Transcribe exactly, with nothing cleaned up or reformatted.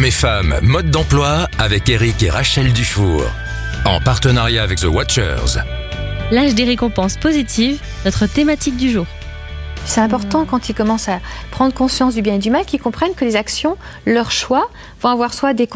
Hommes et femmes, mode d'emploi avec Eric et Rachel Dufour. En partenariat avec The Watchers. L'âge des récompenses positives, notre thématique du jour. C'est important quand ils commencent à prendre conscience du bien et du mal, qu'ils comprennent que les actions, leurs choix, vont avoir soit des